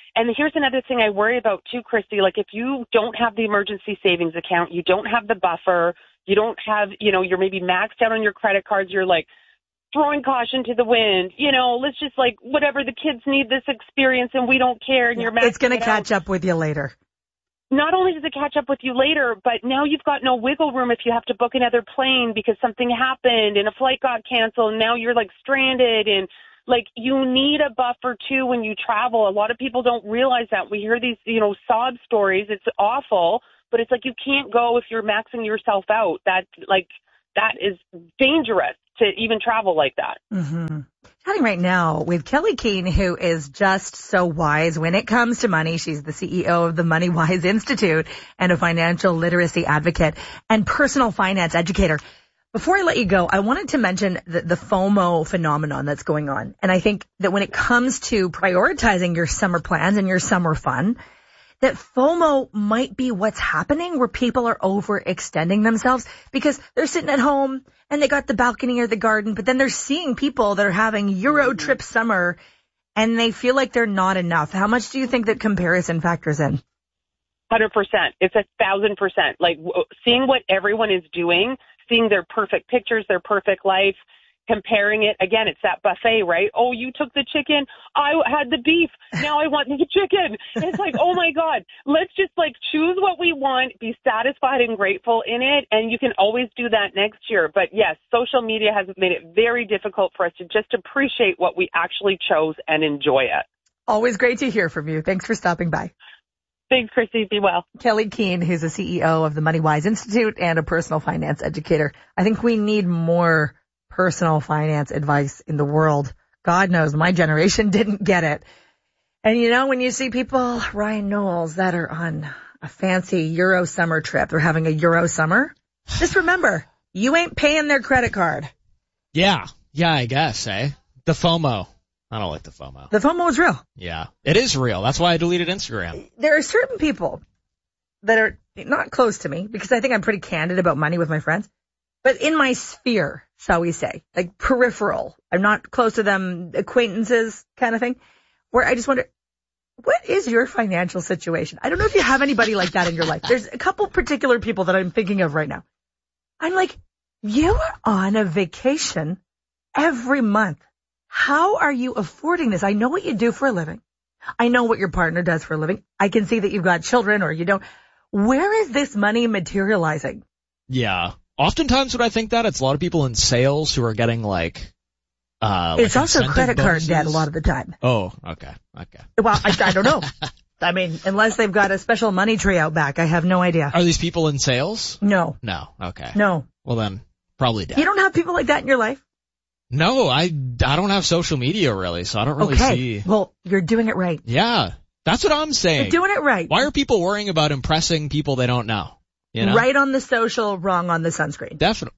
And here's another thing I worry about too, Christy. Like if you don't have the emergency savings account, you don't have the buffer, you don't have, you know, you're maybe maxed out on your credit cards, you're like throwing caution to the wind, you know, let's just like, whatever, the kids need this experience and we don't care, and you're maxed It's going to it catch out. up with you later. Not only does it catch up with you later, but now you've got no wiggle room if you have to book another plane because something happened and a flight got canceled, and now you're like stranded. And like, you need a buffer too when you travel. A lot of people don't realize that. We hear these, you know, sob stories. It's awful, but it's like you can't go if you're maxing yourself out. That like that is dangerous to even travel like that. Mm-hmm. Chatting right now with Kelly Keene, who is just so wise when it comes to money. She's the C E O of the Money Wise Institute and a financial literacy advocate and personal finance educator. Before I let you go, I wanted to mention the, the FOMO phenomenon that's going on. And I think that when it comes to prioritizing your summer plans and your summer fun, that FOMO might be what's happening, where people are overextending themselves because they're sitting at home and they got the balcony or the garden, but then they're seeing people that are having Euro trip summer and they feel like they're not enough. How much do you think that comparison factors in? one hundred percent. It's a thousand percent. Like w- seeing what everyone is doing, seeing their perfect pictures, their perfect life, comparing it. Again, it's that buffet, right? Oh, you took the chicken. I had the beef. Now I want the chicken. And it's like, oh my God, let's just like choose what we want, be satisfied and grateful in it. And you can always do that next year. But yes, social media has made it very difficult for us to just appreciate what we actually chose and enjoy it. Always great to hear from you. Thanks for stopping by. Thanks, Christy. Be well. Kelly Keene, who's the C E O of the Money Wise Institute and a personal finance educator. I think we need more personal finance advice in the world. God knows my generation didn't get it. And you know, when you see people, Ryan Knowles, that are on a fancy Euro summer trip, they're having a Euro summer, just remember, you ain't paying their credit card. Yeah. Yeah, I guess, eh? The FOMO. I don't like the FOMO. The FOMO is real. Yeah. It is real. That's why I deleted Instagram. There are certain people that are not close to me because I think I'm pretty candid about money with my friends. But in my sphere, shall we say, like peripheral, I'm not close to them, acquaintances kind of thing, where I just wonder, what is your financial situation? I don't know if you have anybody like that in your life. There's a couple particular people that I'm thinking of right now. I'm like, you are on a vacation every month. How are you affording this? I know what you do for a living. I know what your partner does for a living. I can see that you've got children or you don't. Where is this money materializing? Yeah. Oftentimes when I think that, it's a lot of people in sales who are getting like, uh, like it's also credit bonuses. card debt a lot of the time. Oh, okay. Okay. Well, I, I don't know. I mean, unless they've got a special money tree out back, I have no idea. Are these people in sales? No. No. Okay. No. Well then, probably debt. You don't have people like that in your life? No, I, I don't have social media really, so I don't really okay. see. Well, you're doing it right. Yeah. That's what I'm saying. You're doing it right. Why are people worrying about impressing people they don't know? You know? Right on the social, wrong on the sunscreen. Definitely.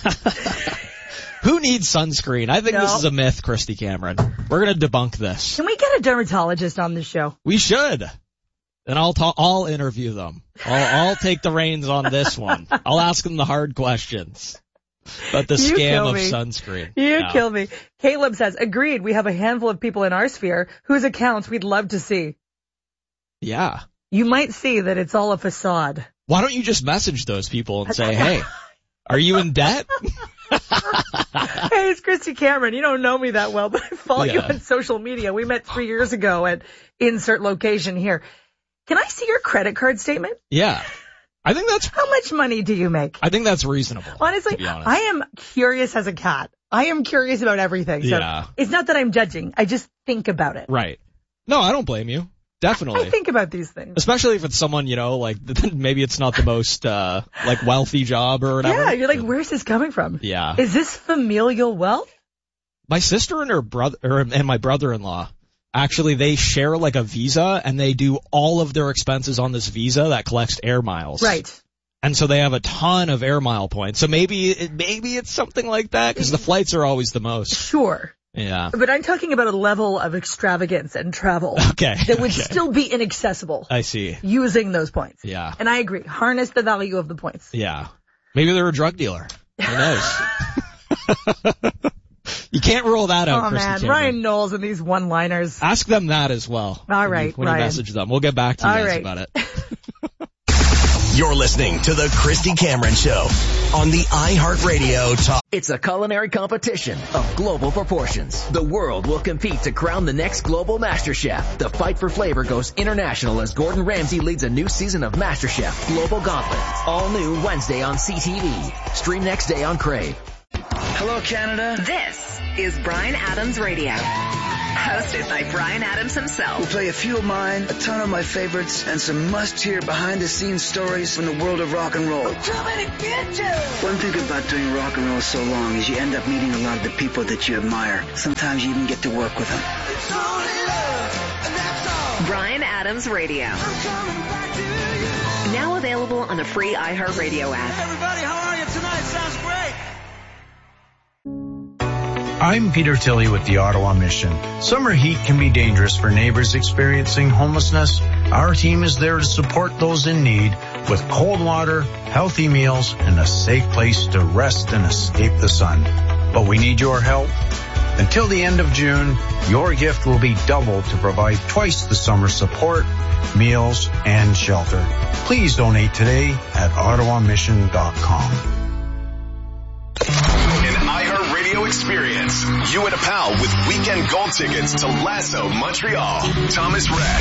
Who needs sunscreen? I think no. this is a myth, Christy Cameron. We're going to debunk this. Can we get a dermatologist on the show? We should. And I'll ta- I'll interview them. I'll, I'll take the reins on this one. I'll ask them the hard questions. But the you scam of me. sunscreen. You no. kill me. Caleb says, agreed, we have a handful of people in our sphere whose accounts we'd love to see. Yeah. You might see that it's all a facade. Why don't you just message those people and say, hey, are you in debt? Hey, it's Christy Cameron. You don't know me that well, but I follow yeah. you on social media. We met three years ago at insert location here. Can I see your credit card statement? Yeah. I think that's... How much money do you make? I think that's reasonable. Honestly, I am curious as a cat. I am curious about everything. So yeah. It's not that I'm judging. I just think about it. Right. No, I don't blame you. Definitely. I think about these things. Especially if it's someone, you know, like, maybe it's not the most, uh, like, wealthy job or whatever. Yeah, you're like, where's this coming from? Yeah. Is this familial wealth? My sister and her brother, or, and my brother-in-law, actually, they share, like, a Visa, and they do all of their expenses on this Visa that collects air miles. Right. And so they have a ton of air mile points. So maybe, it, maybe it's something like that, because the flights are always the most. Sure. Yeah. But I'm talking about a level of extravagance and travel okay. that would okay. still be inaccessible. I see. Using those points. Yeah. And I agree. Harness the value of the points. Yeah. Maybe they're a drug dealer. Who knows? You can't rule that out, Oh, Christy man. Cameron. Ryan Knowles and these one-liners. Ask them that as well. All when right, you, when Ryan. you message them. We'll get back to you All guys right. about it. You're listening to The Christy Cameron Show on the iHeartRadio Talk. It's a culinary competition of global proportions. The world will compete to crown the next global MasterChef. The fight for flavor goes international as Gordon Ramsay leads a new season of MasterChef Global Gauntlet. All new Wednesday on C T V. Stream next day on Crave. Hello, Canada. This is Bryan Adams Radio. Hosted by Bryan Adams himself. We'll play a few of mine, a ton of my favorites, and some must-hear behind-the-scenes stories from the world of rock and roll. I'm coming to get you! One thing about doing rock and roll so long is you end up meeting a lot of the people that you admire. Sometimes you even get to work with them. It's only love, and that's all. Bryan Adams Radio. I'm coming back to you. Now available on the free iHeartRadio app. Hey, everybody, how are you tonight? Sounds great. I'm Peter Tilley with the Ottawa Mission. Summer heat can be dangerous for neighbors experiencing homelessness. Our team is there to support those in need with cold water, healthy meals, and a safe place to rest and escape the sun. But we need your help. Until the end of June, your gift will be doubled to provide twice the summer support, meals, and shelter. Please donate today at ottawa mission dot com. An iHeartRadio experience. You and a pal with weekend gold tickets to Lasso Montreal. Thomas Rhett.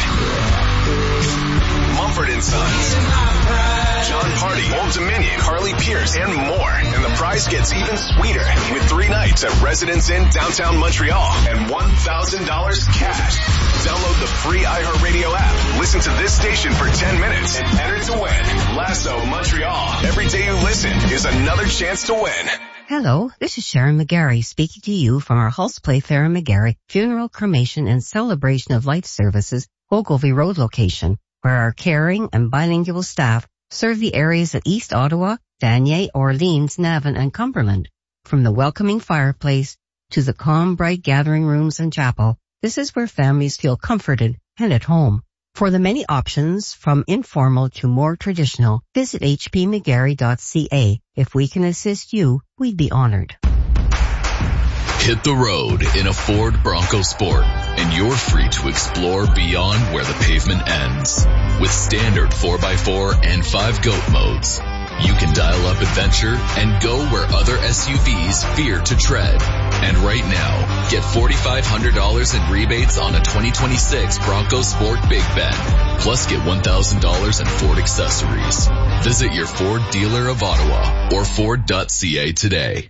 Mumford and Sons. John Party, Old Dominion, Carly Pierce, and more. And the prize gets even sweeter with three nights at Residence Inn downtown Montreal and one thousand dollars cash. Download the free iHeartRadio app. Listen to this station for ten minutes and enter to win. Lasso Montreal. Every day you listen is another chance to win. Hello, this is Sharon McGarry speaking to you from our Hulse Playfair and McGarry Funeral, Cremation, and Celebration of Life Services, Ogilvy Road location, where our caring and bilingual staff serve the areas of East Ottawa, Vanier, Orleans, Navan, and Cumberland. From the welcoming fireplace to the calm, bright gathering rooms and chapel, this is where families feel comforted and at home. For the many options, from informal to more traditional, visit h p mcgarry dot c a. If we can assist you, we'd be honored. Hit the road in a Ford Bronco Sport, and you're free to explore beyond where the pavement ends. With standard four by four and five GOAT modes, you can dial up adventure and go where other S U Vs fear to tread. And right now, get four thousand five hundred dollars in rebates on a twenty twenty-six Bronco Sport Big Ben. Plus get one thousand dollars in Ford accessories. Visit your Ford dealer of Ottawa or Ford dot c a today.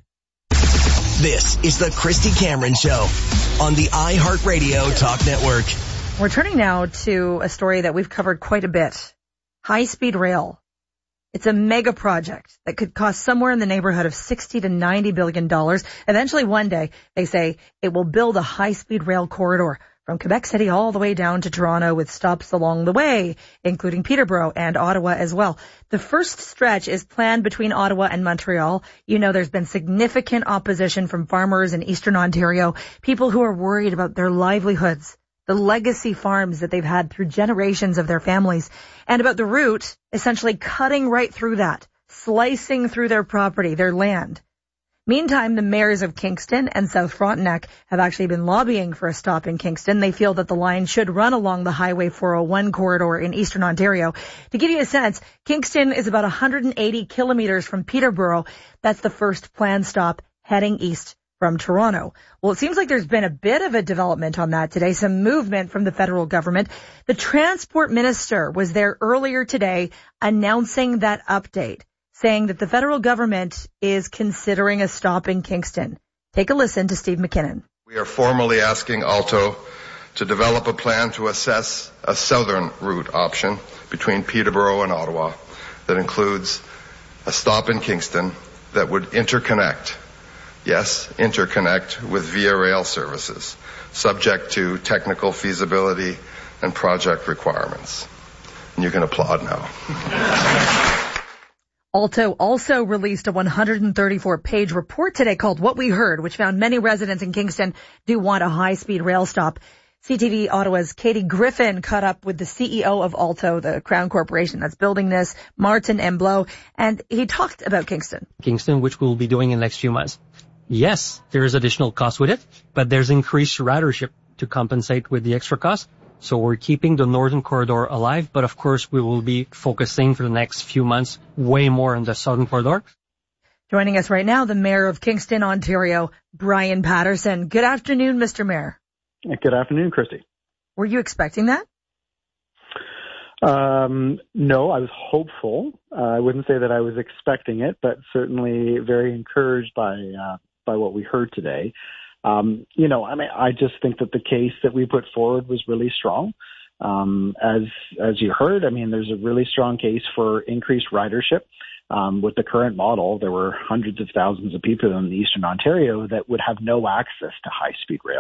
This is the Christy Cameron Show on the iHeartRadio Talk Network. We're turning now to a story that we've covered quite a bit. High-speed rail. It's a mega project that could cost somewhere in the neighborhood of sixty to ninety billion dollars. Eventually, one day, they say it will build a high-speed rail corridor from Quebec City all the way down to Toronto with stops along the way, including Peterborough and Ottawa as well. The first stretch is planned between Ottawa and Montreal. You know, there's been significant opposition from farmers in Eastern Ontario, people who are worried about their livelihoods, the legacy farms that they've had through generations of their families, and about the route essentially cutting right through that, slicing through their property, their land. Meantime, the mayors of Kingston and South Frontenac have actually been lobbying for a stop in Kingston. They feel that the line should run along the Highway four oh one corridor in Eastern Ontario. To give you a sense, Kingston is about one hundred eighty kilometers from Peterborough. That's the first planned stop heading east from Toronto. Well, it seems like there's been a bit of a development on that today, some movement from the federal government. The transport minister was there earlier today announcing that update, saying that the federal government is considering a stop in Kingston. Take a listen to Steve McKinnon. We are formally asking Alto to develop a plan to assess a southern route option between Peterborough and Ottawa that includes a stop in Kingston that would interconnect, yes, interconnect with Via Rail services, subject to technical feasibility and project requirements. And you can applaud now. Alto also released a one hundred thirty-four page report today called What We Heard, which found many residents in Kingston do want a high-speed rail stop. C T V Ottawa's Katie Griffin caught up with the C E O of Alto, the Crown Corporation that's building this, Martin Embleau, and he talked about Kingston. Kingston, which we'll be doing in the next few months. yes, there is additional cost with it, but there's increased ridership to compensate with the extra cost. So we're keeping the Northern Corridor alive, but of course we will be focusing for the next few months way more on the Southern Corridor. Joining us right now, the Mayor of Kingston, Ontario, Brian Patterson. Good afternoon, Mister Mayor. Good afternoon, Christy. Were you expecting that? Um, no, I was hopeful. Uh, I wouldn't say that I was expecting it, but certainly very encouraged by uh, by what we heard today. Um, you know, I mean, I just think that the case that we put forward was really strong. Um, as as you heard, I mean, there's a really strong case for increased ridership. Um, with the current model, there were hundreds of thousands of people in Eastern Ontario that would have no access to high-speed rail.